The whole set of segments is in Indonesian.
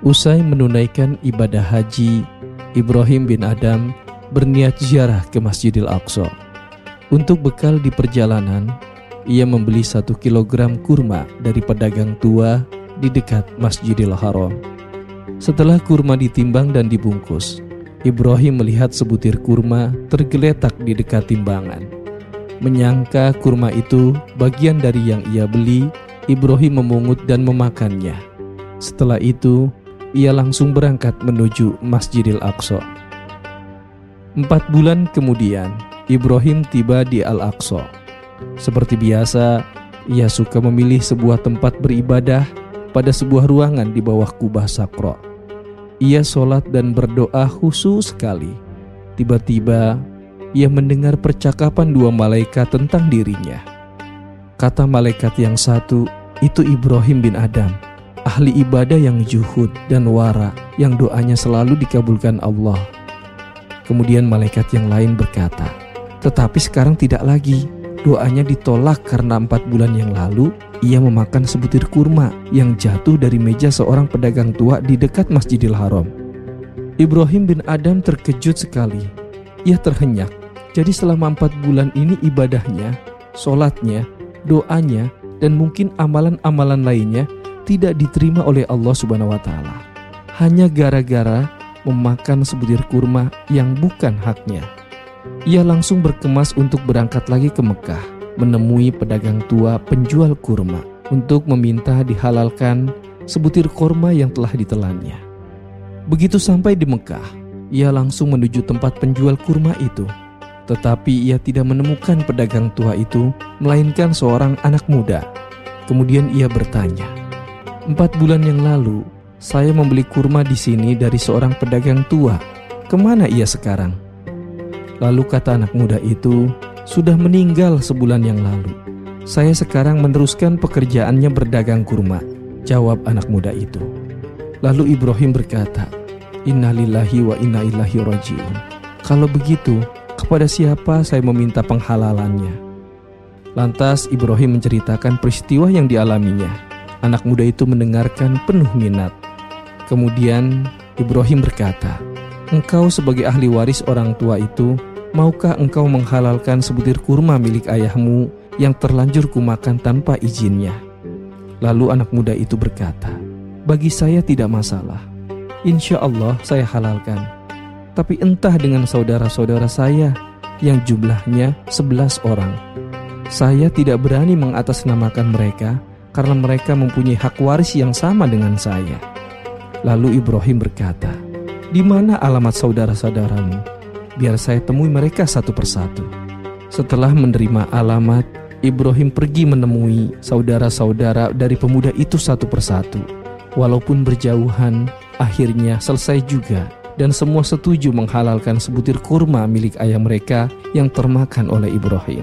Usai menunaikan ibadah haji, Ibrahim bin Adham berniat ziarah ke Masjidil Aqsa. Untuk bekal di perjalanan, ia membeli 1 kilogram kurma dari pedagang tua di dekat Masjidil Haram. Setelah kurma ditimbang dan dibungkus, Ibrahim melihat sebutir kurma tergeletak di dekat timbangan. Menyangka kurma itu bagian dari yang ia beli, Ibrahim memungut dan memakannya. Setelah itu, ia langsung berangkat menuju Masjidil Aqsa. 4 bulan kemudian, Ibrahim tiba di Al-Aqsa. Seperti biasa, ia suka memilih sebuah tempat beribadah pada sebuah ruangan di bawah kubah Sakra. Ia sholat dan berdoa khusyuk sekali. Tiba-tiba, ia mendengar percakapan 2 malaikat tentang dirinya. Kata malaikat yang satu, itu Ibrahim bin Adham, ahli ibadah yang zuhud dan wara, yang doanya selalu dikabulkan Allah. Kemudian malaikat yang lain berkata, tetapi sekarang tidak lagi. Doanya ditolak karena 4 bulan yang lalu ia memakan sebutir kurma yang jatuh dari meja seorang pedagang tua di dekat Masjidil Haram. Ibrahim bin Adham terkejut sekali. Ia terhenyak. Jadi selama 4 bulan ini ibadahnya, sholatnya, doanya, dan mungkin amalan-amalan lainnya tidak diterima oleh Allah Subhanahu wa Ta'ala. Hanya gara-gara memakan sebutir kurma yang bukan haknya. Ia langsung berkemas untuk berangkat lagi ke Mekah, menemui pedagang tua penjual kurma untuk meminta dihalalkan sebutir kurma yang telah ditelannya. Begitu sampai di Mekah, ia langsung menuju tempat penjual kurma itu. Tetapi ia tidak menemukan pedagang tua itu, melainkan seorang anak muda. Kemudian ia bertanya, 4 bulan yang lalu, saya membeli kurma di sini dari seorang pedagang tua. Kemana ia sekarang? Lalu kata anak muda itu, sudah meninggal sebulan yang lalu. Saya sekarang meneruskan pekerjaannya berdagang kurma, jawab anak muda itu. Lalu Ibrahim berkata, Innalillahi wa inna ilaihi raji'un. Kalau begitu, kepada siapa saya meminta penghalalannya? Lantas Ibrahim menceritakan peristiwa yang dialaminya. Anak muda itu mendengarkan penuh minat. Kemudian Ibrahim berkata, engkau sebagai ahli waris orang tua itu, maukah engkau menghalalkan sebutir kurma milik ayahmu yang terlanjur kumakan tanpa izinnya? Lalu anak muda itu berkata, bagi saya tidak masalah. Insya Allah saya halalkan. Tapi entah dengan saudara-saudara saya yang jumlahnya 11 orang. Saya tidak berani mengatasnamakan mereka karena mereka mempunyai hak waris yang sama dengan saya. Lalu Ibrahim berkata, di mana alamat saudara-saudaramu? Biar saya temui mereka satu persatu. Setelah menerima alamat, Ibrahim pergi menemui saudara-saudara dari pemuda itu satu persatu. Walaupun berjauhan, akhirnya selesai juga, dan semua setuju menghalalkan sebutir kurma milik ayah mereka yang termakan oleh Ibrahim.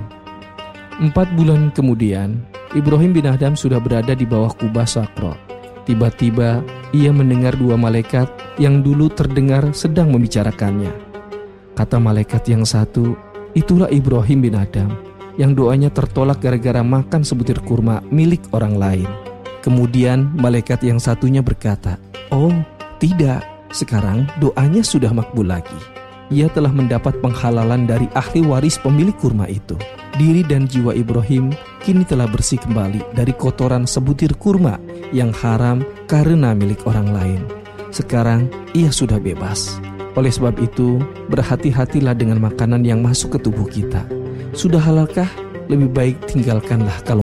4 bulan kemudian, Ibrahim bin Adham sudah berada di bawah kubah Sakra. Tiba-tiba ia mendengar 2 malaikat yang dulu terdengar sedang membicarakannya. Kata malaikat yang satu, itulah Ibrahim bin Adham yang doanya tertolak gara-gara makan sebutir kurma milik orang lain. Kemudian malaikat yang satunya berkata, oh tidak, sekarang doanya sudah makbul lagi. Ia telah mendapat penghalalan dari ahli waris pemilik kurma itu. Diri dan jiwa Ibrahim kini telah bersih kembali dari kotoran sebutir kurma yang haram karena milik orang lain. Sekarang ia sudah bebas. Oleh sebab itu, berhati-hatilah dengan makanan yang masuk ke tubuh kita. Sudah halalkah? Lebih baik tinggalkanlah kalau